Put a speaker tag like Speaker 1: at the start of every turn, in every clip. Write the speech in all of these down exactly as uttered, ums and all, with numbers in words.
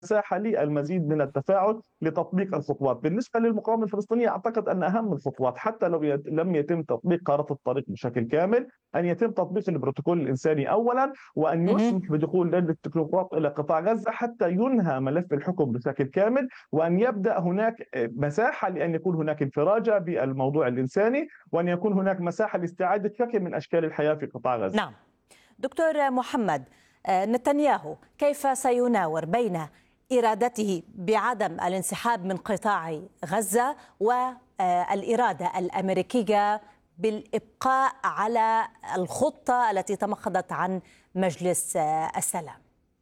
Speaker 1: مساحة للمزيد من التفاعل لتطبيق الخطوات. بالنسبة للمقاومة الفلسطينية أعتقد أن أهم الخطوات حتى لو يت- لم يتم تطبيق خارطة الطريق بشكل كامل أن يتم تطبيق البروتوكول الإنساني أولا، وأن
Speaker 2: مهم.
Speaker 1: يسمح بدخول لجنة التكنوقراط إلى قطاع غزة حتى ينهى ملف الحكم بشكل كامل، وأن يبدأ هناك مساحة لأن يكون هناك انفراجة بالموضوع الإنساني، وأن يكون هناك مساحة لاستعادة شكل من أشكال الحياة في قطاع غزة.
Speaker 2: نعم دكتور محمد، آه، نتنياهو كيف سيناور بين إرادته بعدم الانسحاب من قطاع غزة والإرادة الأمريكية بالإبقاء على الخطة التي تمخضت عن مجلس آه، السلام؟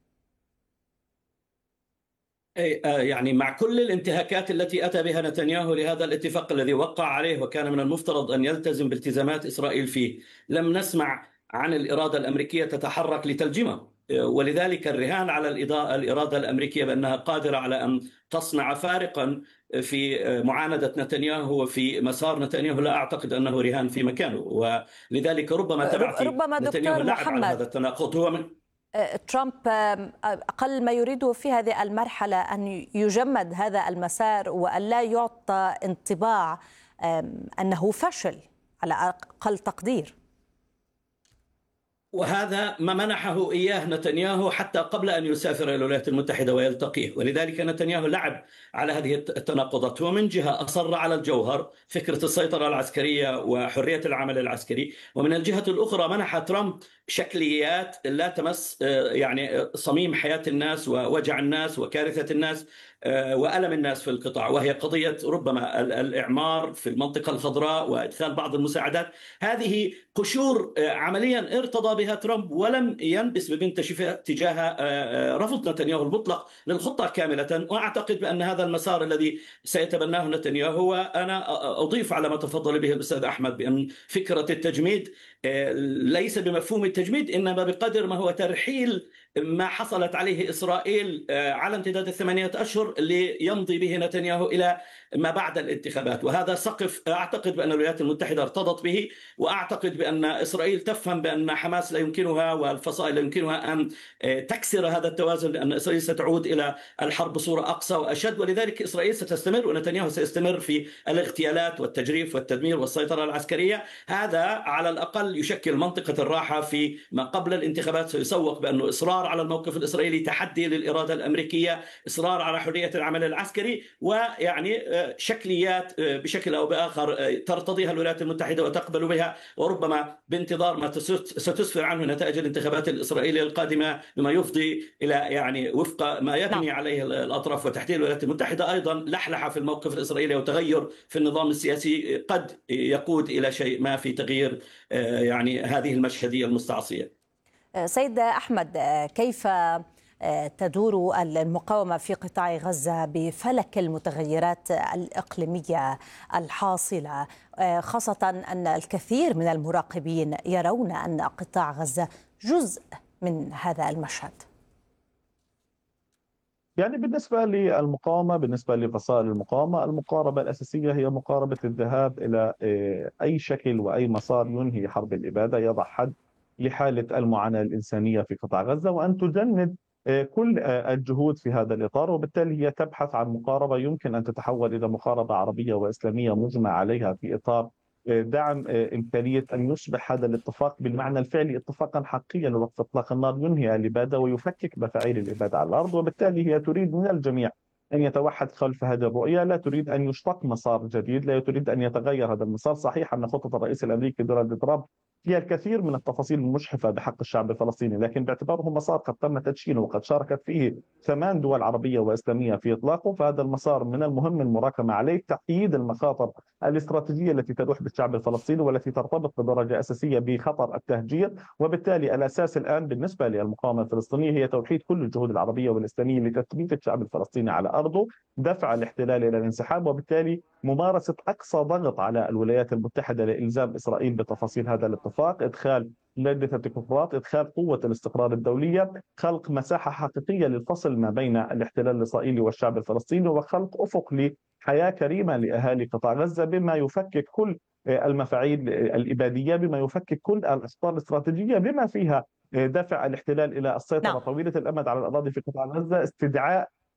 Speaker 3: أي آه، يعني مع كل الانتهاكات التي أتى بها نتنياهو لهذا الاتفاق الذي وقع عليه وكان من المفترض أن يلتزم بالتزامات إسرائيل فيه، لم نسمع عن الإرادة الأمريكية تتحرك لتلجمه. آه، ولذلك الرهان على الإضاءة- الإرادة الأمريكية بأنها قادرة على أن تصنع فارقا في آه، معاندة نتنياهو وفي مسار نتنياهو، لا أعتقد أنه رهان في مكانه. ولذلك ربما تبعتي
Speaker 2: ربما
Speaker 3: نتنياهو
Speaker 2: دكتور
Speaker 3: لعب على هذا
Speaker 2: محمد،
Speaker 3: التناقض. هو من
Speaker 2: ترامب أقل ما يريده في هذه المرحلة أن يجمد هذا المسار وأن لا يعطى انطباع أنه فشل على أقل تقدير.
Speaker 3: وهذا ما منحه إياه نتنياهو حتى قبل أن يسافر إلى الولايات المتحدة ويلتقيه. ولذلك نتنياهو لعب على هذه التناقضات. ومن جهة أصر على الجوهر، فكرة السيطرة العسكرية وحرية العمل العسكري، ومن الجهة الأخرى منح ترامب شكليات لا تمس يعني صميم حياة الناس ووجع الناس وكارثة الناس وألم الناس في القطاع، وهي قضية ربما الإعمار في المنطقة الخضراء وإدخال بعض المساعدات. هذه قشور عمليا ارتضى بها ترامب ولم ينبس ببنت شفاء تجاه رفض نتنياهو المطلق للخطة كاملة. وأعتقد بأن هذا المسار الذي سيتبناه نتنياهو، وأنا أضيف على ما تفضل به الأستاذ أحمد بأن فكرة التجميد ليس بمفهوم التجميد، إنما بقدر ما هو ترحيل ما حصلت عليه إسرائيل على امتداد الثمانية أشهر ليمضي به نتنياهو إلى ما بعد الانتخابات. وهذا سقف أعتقد بأن الولايات المتحدة ارتضت به، وأعتقد بأن إسرائيل تفهم بأن حماس لا يمكنها والفصائل لا يمكنها أن تكسر هذا التوازن، لأن إسرائيل ستعود إلى الحرب بصورة أقصى وأشد. ولذلك إسرائيل ستستمر ونتنياهو سيستمر في الاغتيالات والتجريف والتدمير والسيطرة العسكرية. هذا على الأقل يشكل منطقة الراحة في ما قبل الانتخابات. سيسوق بأنه إصرار على الموقف الإسرائيلي، تحدي للإرادة الأمريكية، إصرار على حرية العمل العسكري، ويعني شكليات بشكل أو بآخر ترتضيها الولايات المتحدة وتقبل بها، وربما بانتظار ما ستسفر عنه نتائج الانتخابات الإسرائيلية القادمة بما يفضي إلى يعني وفق ما يبني عليه الأطراف وتحديد الولايات المتحدة أيضا لحلحة في الموقف الإسرائيلي وتغير في النظام السياسي قد يقود إلى شيء ما في تغيير يعني هذه المشهدية المستعصية.
Speaker 2: سيد أحمد، كيف تدور المقاومة في قطاع غزة بفلك المتغيرات الإقليمية الحاصلة، خاصة أن الكثير من المراقبين يرون أن قطاع غزة جزء من هذا المشهد؟
Speaker 1: يعني بالنسبة للمقاومة، بالنسبة لفصائل المقاومة، المقاربة الأساسية هي مقاربة الذهاب إلى أي شكل وأي مسار ينهي حرب الإبادة، يضع حد لحالة المعاناة الإنسانية في قطاع غزة، وأن تجند كل الجهود في هذا الإطار. وبالتالي هي تبحث عن مقاربة يمكن أن تتحول إلى مقاربة عربية وإسلامية مجمع عليها في إطار دعم إمكانية أن يصبح هذا الاتفاق بالمعنى الفعلي اتفاقا حقيقيا لوقف إطلاق النار ينهي الإبادة ويفكك مفاعيل الإبادة على الأرض. وبالتالي هي تريد من الجميع أن يتوحد خلف هذه الرؤية، لا تريد أن يشتق مسار جديد، لا تريد أن يتغير هذا المسار. صحيح أن خطة الرئيس الأمريكي دونالد ترامب فيها الكثير من التفاصيل المجحفة بحق الشعب الفلسطيني، لكن باعتباره مسار قد تم تدشينه وقد شاركت فيه ثمان دول عربية وإسلامية في إطلاقه، فهذا المسار من المهم المراكمة عليه تقييد المخاطر الاستراتيجية التي تلوح بالشعب الفلسطيني والتي ترتبط بدرجة أساسية بخطر التهجير. وبالتالي الأساس الآن بالنسبة للمقاومة الفلسطينية هي توحيد كل الجهود العربية والإسلامية لتثبيت الشعب الفلسطيني على أرضه، دفع الاحتلال إلى الانسحاب، وبالتالي ممارسة أقصى ضغط على الولايات المتحدة لإلزام إسرائيل بتفاصيل هذا الاتفاق، إدخال لجنة التكنوقراط، إدخال قوة الاستقرار الدولية، خلق مساحة حقيقية للفصل ما بين الاحتلال الإسرائيلي والشعب الفلسطيني، وخلق أفق لحياة كريمة لأهالي قطاع غزة بما يفكك كل المفاعيل الإبادية، بما يفكك كل الأخطار الاستراتيجية، بما فيها دفع الاحتلال إلى السيطرة
Speaker 2: نعم.
Speaker 1: طويلة الأمد على الأراضي في قطاع غزة، استدعاء